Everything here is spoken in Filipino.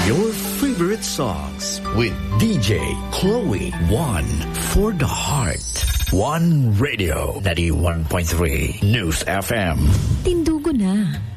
your favorite songs with DJ Chloe. One for the heart. One Radio 91.3 News FM. Tindugo na.